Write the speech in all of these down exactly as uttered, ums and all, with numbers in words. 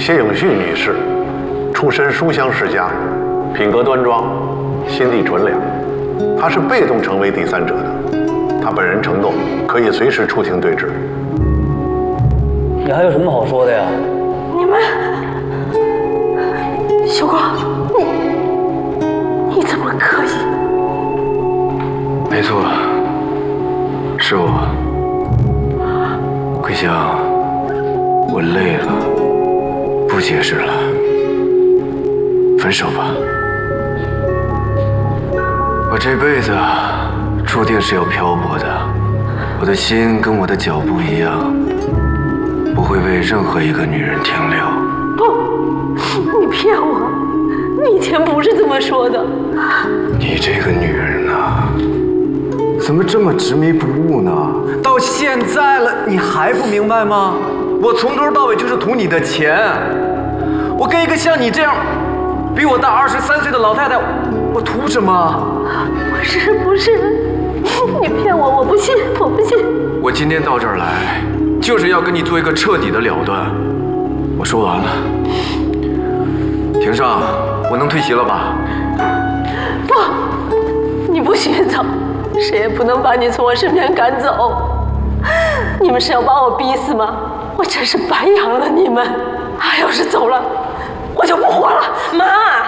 谢永旭女士，出身书香世家，品格端庄，心地纯良。她是被动成为第三者的，她本人承诺可以随时出庭对质。 你还有什么好说的呀？ 你们，秀光，你你怎么可以？ 没错，是我。桂香，我累了，不解释了，分手吧。我这辈子注定是要漂泊的，我的心跟我的脚不一样，不会为任何一个女人停留。 不，你骗我，你以前不是这么说的。 你这个女人啊，怎么这么执迷不悟呢？到现在了，你还不明白吗？我从头到尾就是图你的钱。我跟一个像你这样比我大二十三岁的老太太，我图什么？ 不是不是，你骗我，我不信，我不信。 我今天到这儿来，就是要跟你做一个彻底的了断。我说完了，庭上，我能退席了吧？ 不，你不许走，谁也不能把你从我身边赶走。你们是要把我逼死吗？我真是白养了你们。他要是走了，我就不活了。妈，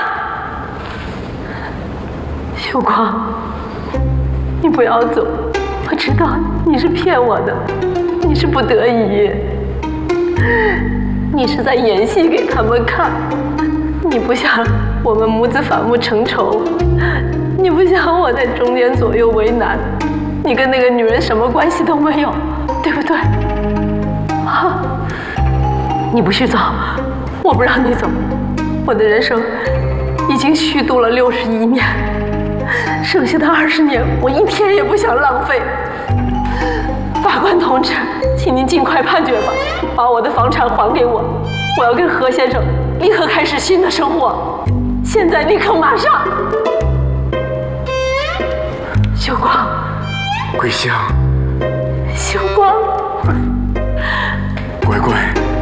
秀光，你不要走，我知道你是骗我的，你是不得已，你是在演戏给他们看，你不想我们母子反目成仇，你不想我在中间左右为难，你跟那个女人什么关系都没有，对不对？啊，你不许走，我不让你走，我的人生已经虚度了六十一年，剩下的二十年我一天也不想浪费。法官同志，请您尽快判决吧，把我的房产还给我，我要跟何先生立刻开始新的生活，现在立刻马上。秀光， 桂香， 秀光， 乖乖。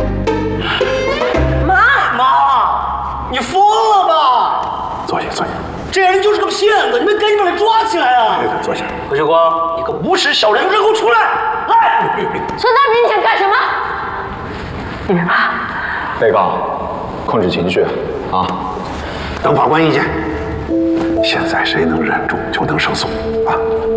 妈妈，你疯了吧？ 坐下，坐下。 这人就是个骗子，你们赶紧把他抓起来啊！ 对对，坐下。 何秀光，你个无耻小人，给我出来！来！ 孙大兵，你想干什么？你别怕。 被告，控制情绪啊！ 等法官意见。现在谁能忍住，就能胜诉啊！